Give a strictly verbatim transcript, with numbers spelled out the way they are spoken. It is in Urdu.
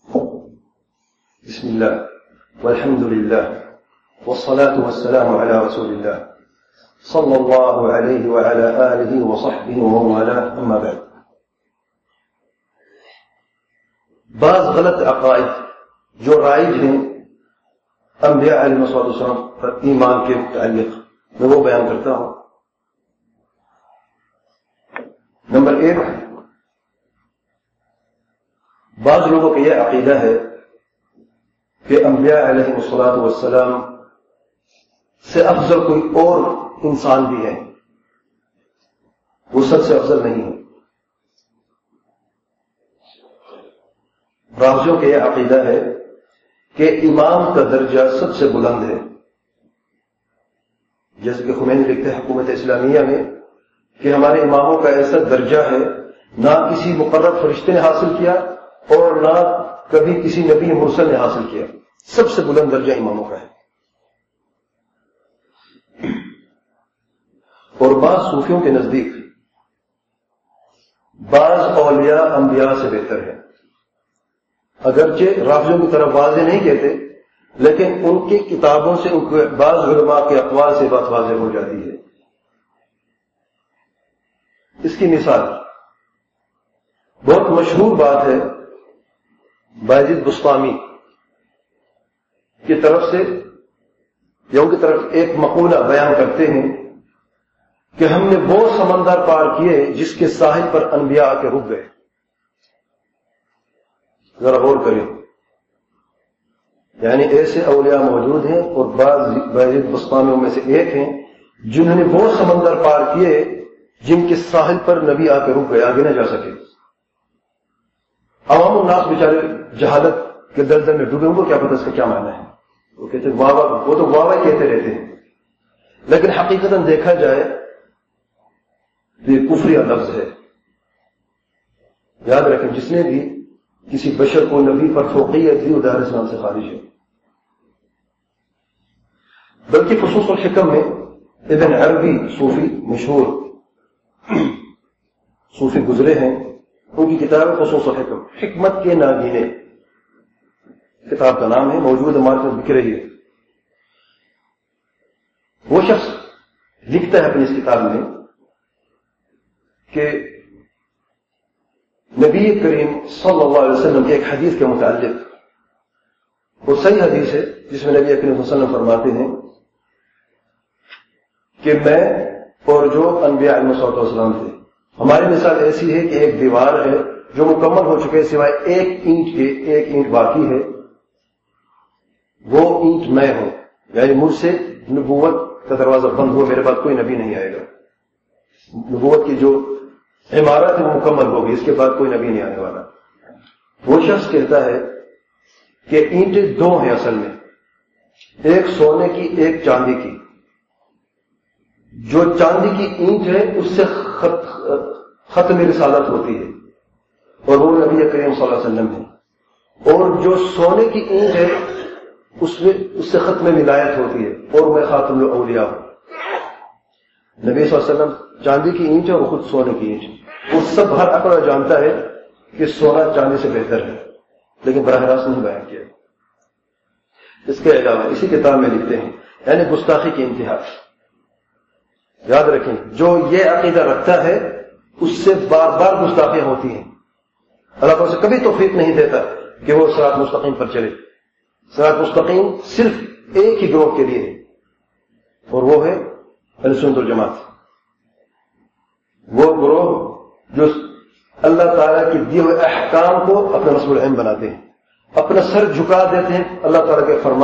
بسم الله والحمد لله والصلاة والسلام على رسول الله صلى الله عليه وعلى آله وصحبه ومن والاه أما بعد. بعض غلط عقائد جو رائج ہیں انبیاء علیہ السلام پر ایمان کے متعلق میں وہ بیان کرتا ہوں. نمبر ایک، بعض لوگوں کا یہ عقیدہ ہے کہ انبیاء علیہ السلام سے افضل کوئی اور انسان بھی ہے، وہ سب سے افضل نہیں ہے. رافضیوں کا یہ عقیدہ ہے کہ امام کا درجہ سب سے بلند ہے، جیسے کہ خمینی لکھتے ہیں حکومت اسلامیہ میں کہ ہمارے اماموں کا ایسا درجہ ہے نہ کسی مقرر فرشتے نے حاصل کیا اور نہ کبھی کسی نبی مرسل نے حاصل کیا، سب سے بلند درجہ اماموں کا ہے. اور بعض صوفیوں کے نزدیک بعض اولیاء انبیاء سے بہتر ہے، اگرچہ رافضیوں کی طرف واضح نہیں کہتے لیکن ان کی کتابوں سے ان کے بعض علماء کے اقوال سے بات واضح ہو جاتی ہے. اس کی مثال بہت مشہور بات ہے، بایزید بسطامی کی طرف سے یا ان کی طرف ایک مقولہ بیان کرتے ہیں کہ ہم نے وہ سمندر پار کیے جس کے ساحل پر انبیاء آ کے رک گئے. ذرا غور کریں، یعنی ایسے اولیاء موجود ہیں اور بعض بایزید بسطامیوں میں سے ایک ہیں جنہوں نے وہ سمندر پار کیے جن کے ساحل پر نبی آ کے رک گئے، آگے نہ جا سکے. عوام الناس بیچارے جہالت کے دلدل میں ڈوبے، ان کو کیا پتہ اس کا کیا معنی ہے. وہ کہتے ہیں واہ واہ، وہ تو واہ واہ کہتے رہتے ہیں، لیکن حقیقتاً دیکھا جائے تو یہ کفریہ لفظ ہے. یاد رکھیں، جس نے بھی کسی بشر کو نبی پر فوقیت دی وہ دار اسلام سے خارج ہے. بلکہ خصوص الحکم میں ابن عربی صوفی مشہور صوفی گزرے ہیں، ان کی کتاب خصوص الحکم، حکمت کے ناگینے کتاب کا نام ہے، موجود ہمارے پاس بک رہی ہے. وہ شخص لکھتا ہے اپنی اس کتاب میں کہ نبی کریم صلی اللہ علیہ وسلم کی ایک حدیث کے متعلق، وہ صحیح حدیث ہے جس میں نبی کریم صلی اللہ علیہ وسلم فرماتے ہیں کہ میں اور جو انبیاء علیہ السلام تھے ہماری مثال ایسی ہے کہ ایک دیوار ہے جو مکمل ہو چکے سوائے ایک اینٹ کے، ایک اینٹ باقی ہے، وہ اینٹ میں ہوں، یعنی مجھ سے نبوت کا دروازہ بند ہو، میرے بعد کوئی نبی نہیں آئے گا. نبوت کی جو عمارت ہے وہ مکمل ہوگی، اس کے بعد کوئی نبی نہیں آنے والا. وہ شخص کہتا ہے کہ اینٹیں دو ہیں اصل میں، ایک سونے کی ایک چاندی کی. جو چاندی کی اینٹ ہے اس سے خط ختم رسالت ہوتی ہے اور وہ نبی کریم صلی اللہ علیہ وسلم ہے، اور جو سونے کی اینٹ ہے اس میں اس سے ختم ولایت ہوتی ہے اور میں خاتم الاولیاء ہوں. نبی صلی اللہ علیہ وسلم چاندی کی اینٹ ہے اور خود سونے کی اینٹ ہے. وہ سب ہر عقل جانتا ہے کہ سونا چاندی سے بہتر ہے، لیکن براہ راست نہیں بیان کیا. اس کے علاوہ اسی کتاب میں لکھتے ہیں، یعنی گستاخی کی انتہا. یاد رکھیں، جو یہ عقیدہ رکھتا ہے اس سے بار بار گستاخیاں ہوتی ہیں. اللہ تعالیٰ سے کبھی توفیق نہیں دیتا کہ وہ صراط مستقیم پر چلے. صراط مستقیم صرف ایک ہی گروہ کے لیے ہے اور وہ ہے اہل سنت والجماعت. وہ گروہ جو اللہ تعالیٰ کے دیے ہوئے احکام کو اپنا مسئول عین بناتے ہیں، اپنا سر جھکا دیتے ہیں اللہ تعالیٰ کے فرمان